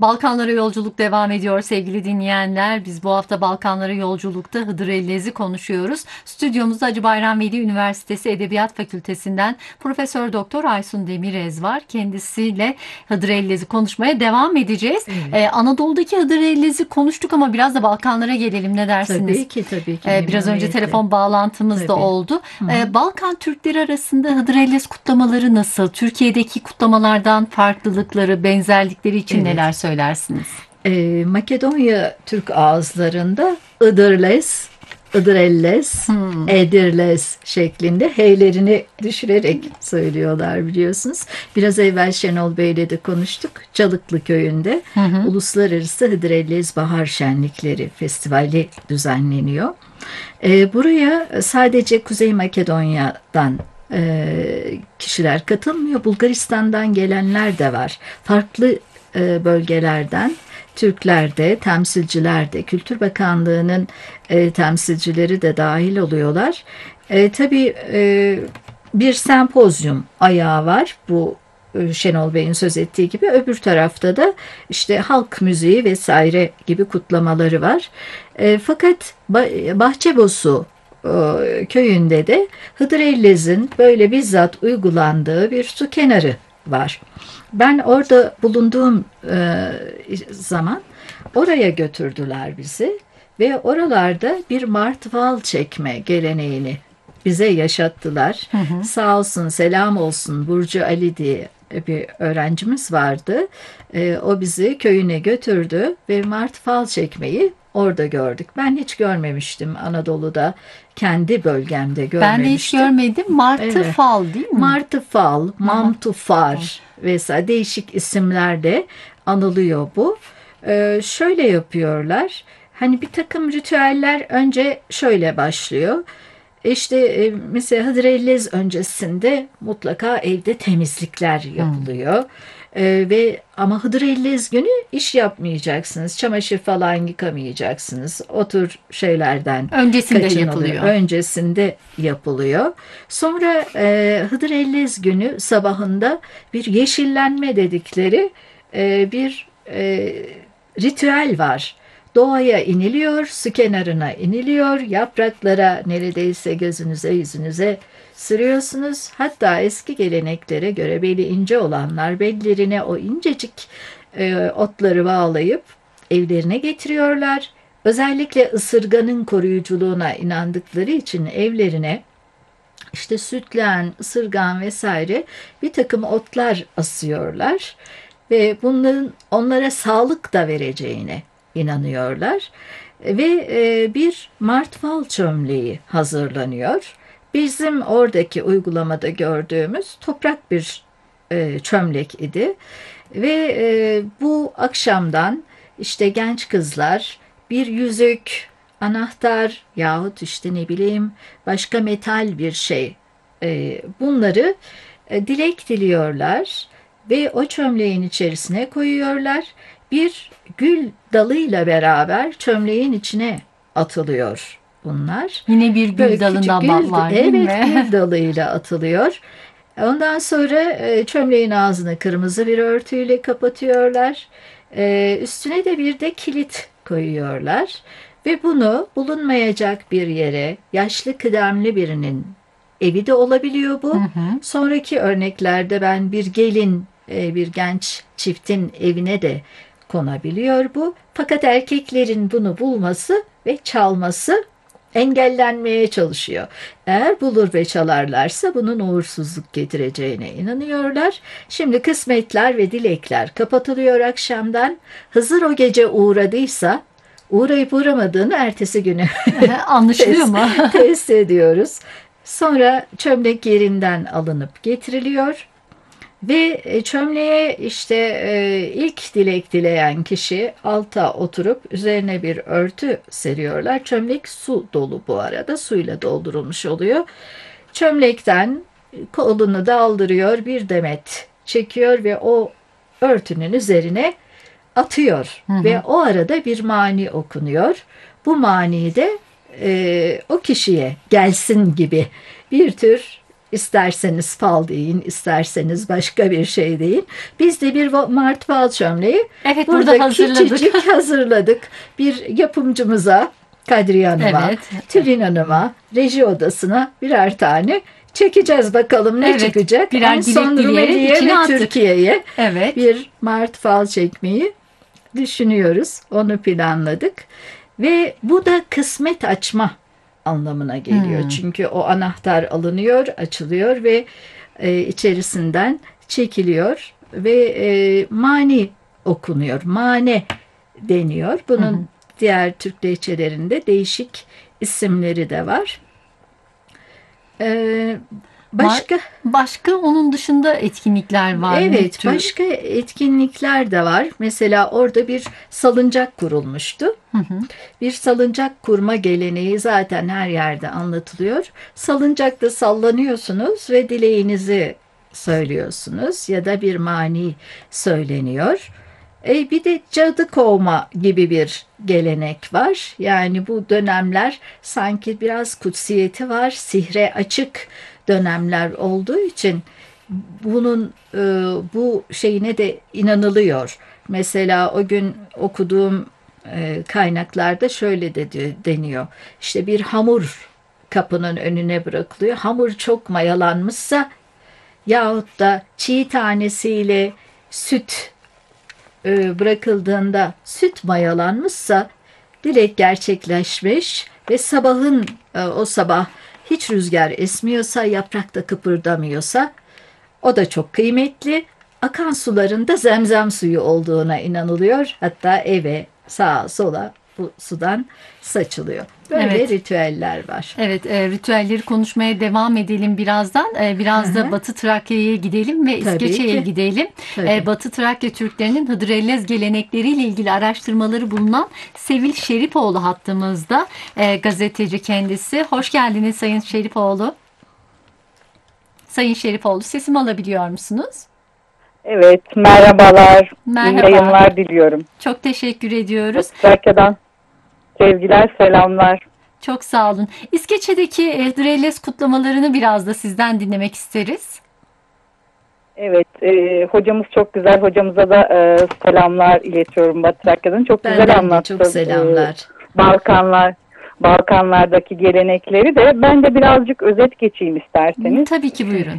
Balkanlara yolculuk devam ediyor sevgili dinleyenler. Biz bu hafta Balkanlara yolculukta Hıdrellez'i konuşuyoruz. Stüdyomuzda Hacı Bayram Veli Üniversitesi Edebiyat Fakültesinden Profesör Doktor Aysun Demirez var. Kendisiyle Hıdrellez'i konuşmaya devam edeceğiz. Evet. Anadolu'daki Hıdrellez'i konuştuk ama biraz da Balkanlara gelelim, ne dersiniz? Tabii ki Biraz önce memnuniyetle. telefon bağlantımız da Tabii. oldu. Hı hı. Balkan Türkleri arasında Hıdrellez kutlamaları nasıl? Türkiye'deki kutlamalardan farklılıkları, benzerlikleri için Evet. neler söylersiniz? Makedonya Türk ağızlarında Iğdırles, Iğdırelles, Edirles şeklinde heylerini düşürerek söylüyorlar, biliyorsunuz. Biraz evvel Şenol Bey'le de konuştuk. Çalıklı köyünde Uluslararası Hıdrellez Bahar Şenlikleri Festivali düzenleniyor. Buraya sadece Kuzey Makedonya'dan kişiler katılmıyor. Bulgaristan'dan gelenler de var. Farklı bölgelerden Türkler de, temsilciler de, Kültür Bakanlığı'nın temsilcileri de dahil oluyorlar. Tabii bir sempozyum ayağı var bu, Şenol Bey'in söz ettiği gibi. Öbür tarafta da işte halk müziği vesaire gibi kutlamaları var. Fakat Bahçebosu köyünde de Hıdrellez'in böyle bizzat uygulandığı bir su kenarı var. Ben orada bulunduğum zaman oraya götürdüler bizi ve oralarda bir martval çekme geleneğini bize yaşattılar. Sağ olsun, selam olsun Burcu Ali diye bir öğrencimiz vardı. O bizi köyüne götürdü ve martval çekmeyi orada gördük. Ben hiç görmemiştim Anadolu'da, kendi bölgemde Ben de hiç görmemiştim. görmedim. Martı Evet. fal değil mi? Martıfal, Mamtufar vesaire değişik isimlerle anılıyor bu. Şöyle yapıyorlar. Hani bir takım ritüeller önce şöyle başlıyor. İşte mesela Hıdrellez öncesinde mutlaka evde temizlikler yapılıyor. Ama Hıdrellez günü iş yapmayacaksınız. Çamaşır falan yıkamayacaksınız. O tür şeylerden Öncesinde kaçınılıyor. yapılıyor. Öncesinde yapılıyor. Sonra Hıdrellez günü sabahında bir yeşillenme dedikleri bir ritüel var. Doğaya iniliyor, su kenarına iniliyor, yapraklara neredeyse gözünüze yüzünüze sürüyorsunuz. Hatta eski geleneklere göre beli ince olanlar bellerine o incecik otları bağlayıp evlerine getiriyorlar. Özellikle ısırganın koruyuculuğuna inandıkları için evlerine işte sütlen, ısırgan vesaire bir takım otlar asıyorlar ve bunların onlara sağlık da vereceğine inanıyorlar. Ve bir martval çömleği hazırlanıyor. Bizim oradaki uygulamada gördüğümüz toprak bir çömlek idi. Ve bu akşamdan işte genç kızlar bir yüzük, anahtar yahut işte ne bileyim başka metal bir şey, bunları dilek diliyorlar ve o çömleğin içerisine koyuyorlar. Bir gül dalıyla beraber çömleğin içine atılıyor bunlar. Yine bir Böyle gül dalından küçük gül, var değil evet, mi? gül dalıyla atılıyor. Ondan sonra çömleğin ağzını kırmızı bir örtüyle kapatıyorlar. Üstüne de bir de kilit koyuyorlar. Ve bunu bulunmayacak bir yere, yaşlı kıdemli birinin evi de olabiliyor bu. Sonraki örneklerde ben bir gelin, bir genç çiftin evine de konabiliyor bu. Fakat erkeklerin bunu bulması ve çalması engellenmeye çalışıyor. Eğer bulur ve çalarlarsa bunun uğursuzluk getireceğine inanıyorlar. Şimdi kısmetler ve dilekler kapatılıyor akşamdan. Hızır o gece uğradıysa uğrayıp uğramadığını ertesi günü Anlaşılıyor mu? test ediyoruz. Sonra çömlek yerinden alınıp getiriliyor. Ve çömleğe işte ilk dilek dileyen kişi alta oturup üzerine bir örtü seriyorlar. Çömlek su dolu bu arada. Suyla doldurulmuş oluyor. Çömlekten kolunu daldırıyor, bir demet çekiyor ve o örtünün üzerine atıyor. Ve o arada bir mani okunuyor. Bu mani de o kişiye gelsin gibi bir tür İsterseniz fal deyin, isterseniz başka bir şey deyin. Biz de bir Mart fal çömleği Evet, burada burada hazırladık. küçücük hazırladık. Bir yapımcımıza, Kadriye Hanım'a, Evet. Tülin Hanım'a, reji odasına birer tane çekeceğiz, bakalım ne Evet, çıkacak. birer En son dilek dileyerek Rumeli'ye içine ve attık. Türkiye'ye Evet. bir Mart fal çekmeyi düşünüyoruz. Onu planladık. Ve bu da kısmet açma anlamına geliyor. Çünkü o anahtar alınıyor, açılıyor ve içerisinden çekiliyor ve mani okunuyor. Mane deniyor. Bunun diğer Türk lehçelerinde değişik isimleri de var. Başka Başka onun dışında etkinlikler var mı? Evet, başka etkinlikler de var. Mesela orada bir salıncak kurulmuştu. Bir salıncak kurma geleneği zaten her yerde anlatılıyor. Salıncakta sallanıyorsunuz ve dileğinizi söylüyorsunuz ya da bir mani söyleniyor. Bir de cadı kovma gibi bir gelenek var. Yani bu dönemler sanki biraz kutsiyeti var, sihre açık dönemler olduğu için bunun bu şeyine de inanılıyor. Mesela o gün okuduğum kaynaklarda şöyle de deniyor. İşte bir hamur kapının önüne bırakılıyor. Hamur çok mayalanmışsa yahut da çiğ tanesiyle süt bırakıldığında süt mayalanmışsa dilek gerçekleşmiş ve o sabah hiç rüzgar esmiyorsa, yaprak da kıpırdamıyorsa o da çok kıymetli. Akan suların da zemzem suyu olduğuna inanılıyor. Hatta eve, sağa sola bu sudan saçılıyor. Böyle Evet. ritüeller var. Evet, ritüelleri konuşmaya devam edelim birazdan. Biraz da Batı Trakya'ya gidelim ve Tabii İskeçe'ye ki. gidelim. Tabii. Batı Trakya Türklerinin Hıdrellez gelenekleriyle ilgili araştırmaları bulunan Sevil Şerifoğlu hattımızda. Gazeteci kendisi. Hoş geldiniz Sayın Şerifoğlu. Sayın Şerifoğlu, sesimi alabiliyor musunuz? Evet, merhabalar. Merhaba. İyi yayınlar diliyorum. Çok teşekkür ediyoruz. Trakya'dan sevgiler, selamlar. Çok sağ olun. İskeçe'deki Hıdrellez kutlamalarını biraz da sizden dinlemek isteriz. Evet, hocamız çok güzel. Hocamıza da selamlar iletiyorum Batı Trakya'dan. Çok güzel Benden de anlattı. çok selamlar. Balkanlardaki gelenekleri de ben de birazcık özet geçeyim isterseniz. Tabii ki, buyurun.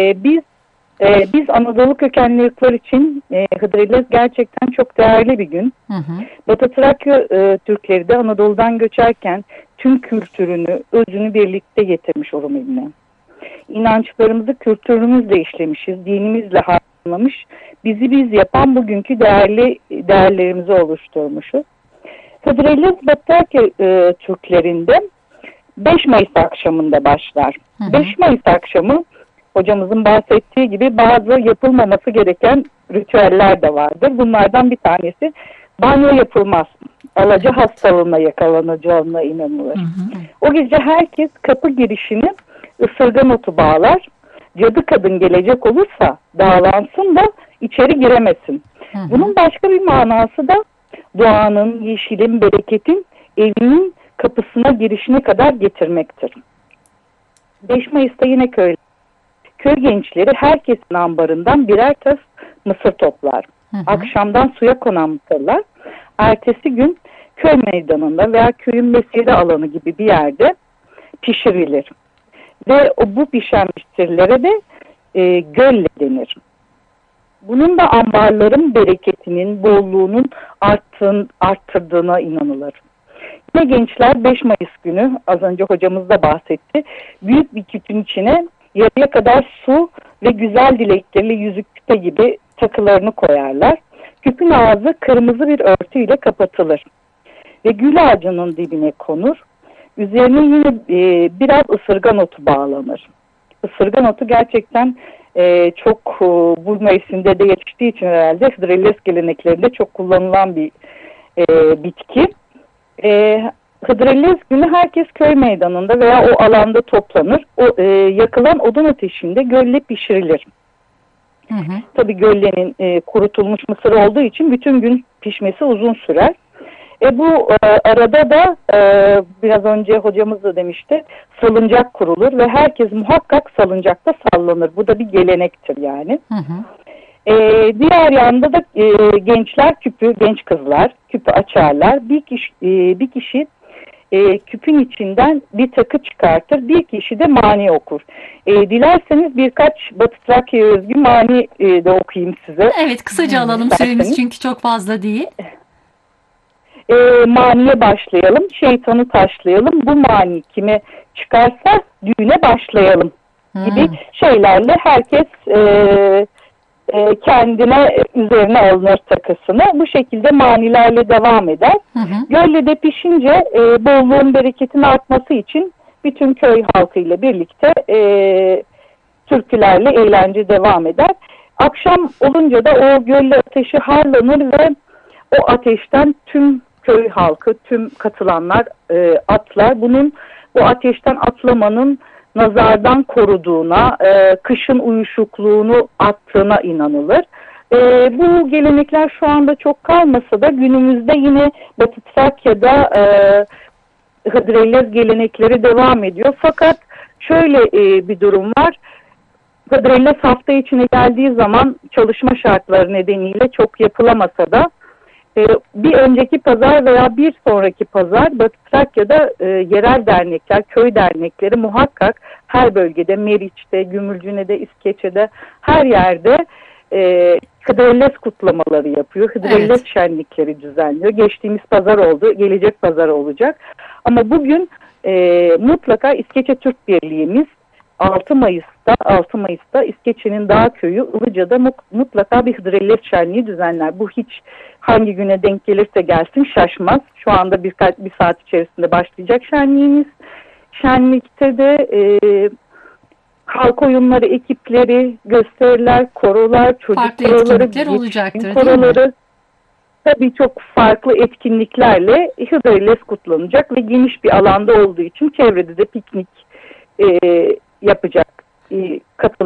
Biz Anadolu kökenli ırklar için Hıdrellez gerçekten çok değerli bir gün. Batı Trakya Türkleri de Anadolu'dan göçerken tüm kültürünü, özünü birlikte getirmiş o Rumeli'ne. İnançlarımızı kültürümüzle işlemişiz, dinimizle harmanlamış, bizi biz yapan bugünkü değerlerimizi oluşturmuşuz. Hıdrellez Batı Trakya Türklerinde 5 Mayıs akşamında başlar. 5 Mayıs akşamı hocamızın bahsettiği gibi bazı yapılmaması gereken ritüeller de vardır. Bunlardan bir tanesi banyo yapılmaz. Alaca hastalığına yakalanacağına inanılır. O gece herkes kapı girişini ısırgan otu bağlar. Cadı kadın gelecek olursa dağlansın da içeri giremesin. Bunun başka bir manası da doğanın, yeşilin, bereketin evinin kapısına girişine kadar getirmektir. 5 Mayıs'ta yine köy gençleri herkesin ambarından birer tas mısır toplar. Akşamdan suya konan mısırlar ertesi gün köy meydanında veya köyün mesire alanı gibi bir yerde pişirilir. Ve bu pişen mısırlara da gölle denir. Bunun da ambarların bereketinin, bolluğunun arttırdığına inanılır. Yine gençler 5 Mayıs günü, az önce hocamız da bahsetti, büyük bir kütün içine yarıya kadar su ve güzel dilekleriyle yüzük küpe gibi takılarını koyarlar. Küpün ağzı kırmızı bir örtüyle kapatılır ve gül ağacının dibine konur. Üzerine yine biraz ısırgan otu bağlanır. Isırgan otu gerçekten çok bu mevsimde de yetiştiği için herhalde Hıdrellez geleneklerinde çok kullanılan bir bitki. Hıdrellez günü herkes köy meydanında veya o alanda toplanır. O yakılan odun ateşinde gölle pişirilir. Tabii göllenin kurutulmuş mısır olduğu için bütün gün pişmesi uzun sürer. Bu arada da biraz önce hocamız da demişti, salıncak kurulur ve herkes muhakkak salıncakta sallanır. Bu da bir gelenektir yani. Hı hı. Diğer yanda da gençler genç kızlar küpü açarlar. Bir kişi küpün içinden bir takı çıkartır. Bir kişi de mani okur. Dilerseniz birkaç Batı Trakya'ya özgü mani de okuyayım size. Evet, kısaca alalım süremiz çünkü çok fazla değil. Maniye başlayalım. Şeytanı taşlayalım. Bu mani kime çıkarsa düğüne başlayalım gibi şeylerle herkes kendine üzerine alınır takısını. Bu şekilde manilerle devam eder. Göllede pişince bolluğun bereketin artması için bütün köy halkıyla birlikte türkülerle eğlence devam eder. Akşam olunca da o gölle ateşi harlanır ve o ateşten tüm köy halkı, tüm katılanlar atlar. Bu ateşten atlamanın nazardan koruduğuna, kışın uyuşukluğunu attığına inanılır. Bu gelenekler şu anda çok kalmasa da günümüzde yine Batı Trakya'da Hıdrellez gelenekleri devam ediyor. Fakat şöyle bir durum var. Hıdrellez hafta içine geldiği zaman çalışma şartları nedeniyle çok yapılamasa da bir önceki pazar veya bir sonraki pazar Batı Trakya'da yerel dernekler, köy dernekleri muhakkak her bölgede, Meriç'te, Gümülcine'de, İskeçe'de her yerde Hıdrellez kutlamaları yapıyor. Hıdrellez şenlikleri düzenliyor. Geçtiğimiz pazar oldu, gelecek pazar olacak. Ama bugün mutlaka İskeçe Türk Birliği'miz 6 Mayıs'ta İskeçe'nin Dağ Köyü Ilıca'da mutlaka bir Hıdrellez şenliği düzenler. Bu hiç hangi güne denk gelirse gelsin şaşmaz. Şu anda bir saat içerisinde başlayacak şenliğimiz. Şenlikte de halk oyunları ekipleri, gösteriler, korolar, çocuk farklı koroları, etkinlikler olacaktır koroları, değil mi? tabii çok farklı etkinliklerle Hıdrellez kutlanacak ve geniş bir alanda olduğu için çevrede de piknik yapacak